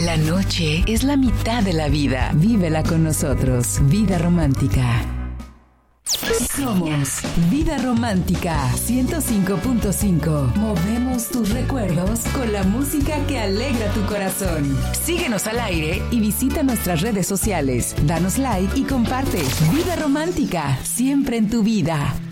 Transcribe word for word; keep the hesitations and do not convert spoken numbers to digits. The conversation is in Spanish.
La noche es la mitad de la vida. Vívela con nosotros. Vida romántica. Somos Vida Romántica ciento cinco punto cinco. Movemos tus recuerdos con la música que alegra tu corazón. Síguenos al aire y visita nuestras redes sociales. Danos like y comparte. Vida Romántica, siempre en tu vida.